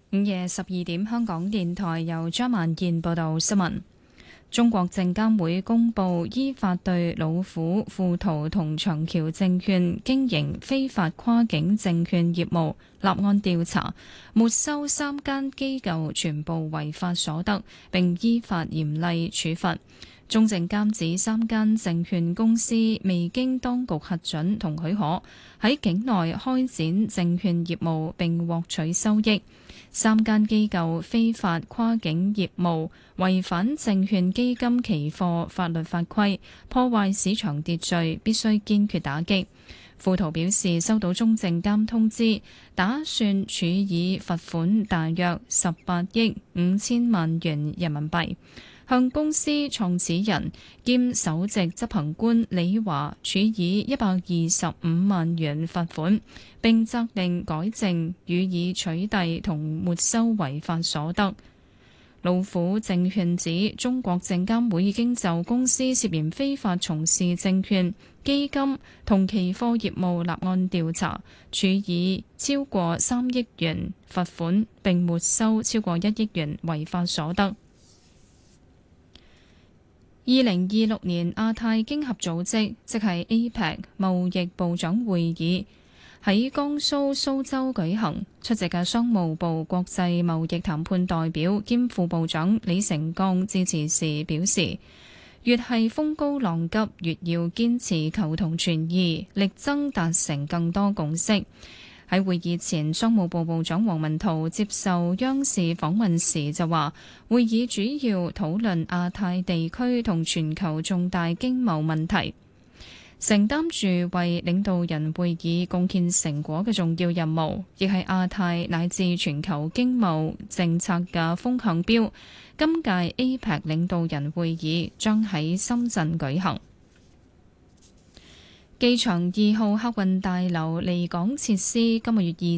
午夜12點，香港電台由張萬燕報道新聞。中國證監會公布依法對老虎、富途同長橋證券經營非法跨境證券業務立案調查，沒收3間機構全部違法所得，並依法嚴厲處罰。中證監指3間證券公司未經當局核准同許可，喺境內開展證券業務並獲取收益。3間機構非法跨境業務，違反證券基金期貨法律法規，破壞市場秩序，必須堅決打擊。富途表示收到中證監通知，打算處以罰款大約18億5千萬元人民幣，向公司創始人兼首席執行官李華處以125萬元罰款，並責令改正予以取締同沒收違法所得。老虎證券指中國證監會已經就公司涉嫌非法從事證券、基金同期貨業務立案調查，處以超過3億元罰款，並沒收超過1億元違法所得。2026年亞太經合組織即係 APEC 貿易部長會議喺江蘇蘇州舉行，出席嘅商務部國際貿易談判代表兼副部長李成鋼致辭時表示，越係風高浪急，越要堅持求同存異，力爭達成更多共識。喺會議前，商務部部長王文濤接受央視訪問時就話，會議主要討論亞太地區同全球重大經貿問題，承擔住為領導人會議貢獻成果嘅重要任務，亦係亞太乃至全球經貿政策嘅風向標。今屆 APEC 領導人會議將喺深圳舉行。機場2號客運大樓離港設施今個月